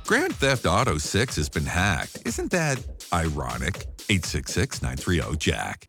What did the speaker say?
Grand Theft Auto 6 has been hacked. Isn't that ironic? 866-930-JACK.